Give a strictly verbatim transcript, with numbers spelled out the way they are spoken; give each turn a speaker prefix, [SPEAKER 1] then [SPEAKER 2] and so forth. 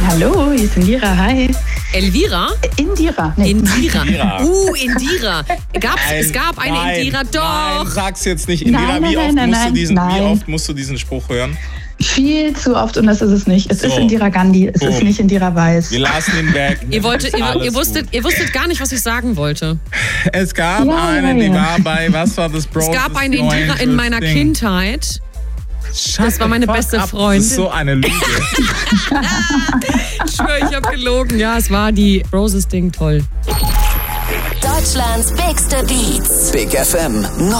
[SPEAKER 1] Hallo, hier ist Indira, hi.
[SPEAKER 2] Elvira?
[SPEAKER 1] Indira. Nee.
[SPEAKER 2] Indira.
[SPEAKER 3] Indira.
[SPEAKER 2] Uh, Indira. Gab's,
[SPEAKER 3] Nein,
[SPEAKER 2] es gab eine
[SPEAKER 3] nein,
[SPEAKER 2] Indira, doch.
[SPEAKER 3] Nein, sag's jetzt nicht. Indira,
[SPEAKER 1] Nein, nein,
[SPEAKER 3] wie, oft
[SPEAKER 1] nein,
[SPEAKER 3] musst
[SPEAKER 1] nein,
[SPEAKER 3] du diesen,
[SPEAKER 1] nein.
[SPEAKER 3] wie oft musst du diesen Spruch hören?
[SPEAKER 1] Viel zu oft und das ist es nicht. Es
[SPEAKER 3] So.
[SPEAKER 1] ist Indira Gandhi, es
[SPEAKER 3] Boom.
[SPEAKER 1] ist nicht Indira Weiß.
[SPEAKER 3] Wir lassen ihn weg.
[SPEAKER 2] Ihr, wolltet,
[SPEAKER 3] Ist
[SPEAKER 2] ihr,
[SPEAKER 3] alles
[SPEAKER 2] ihr, wusstet, ihr wusstet gar nicht, was ich sagen wollte.
[SPEAKER 3] gut. Es gab
[SPEAKER 1] Ja,
[SPEAKER 3] eine,
[SPEAKER 1] ja,
[SPEAKER 3] die
[SPEAKER 1] ja.
[SPEAKER 3] war bei, was war das, Bro?
[SPEAKER 2] Es gab eine Indira in meiner Kindheit.
[SPEAKER 3] Shut
[SPEAKER 2] Das war
[SPEAKER 3] the
[SPEAKER 2] meine
[SPEAKER 3] fuck
[SPEAKER 2] beste
[SPEAKER 3] up.
[SPEAKER 2] Freundin.
[SPEAKER 3] Das ist so eine Lüge.
[SPEAKER 2] Ich schwöre, ich habe gelogen. Ja, es war die Roses-Ding, toll.
[SPEAKER 4] Deutschlands bigste Beats.
[SPEAKER 5] Big F M